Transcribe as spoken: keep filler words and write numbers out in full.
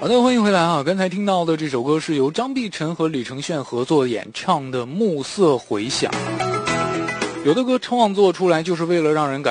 好的，欢迎回来啊！刚才听到的这首歌是由张碧晨和李承铉合作演唱的《暮色回响》。有的歌创作出来就是为了让人感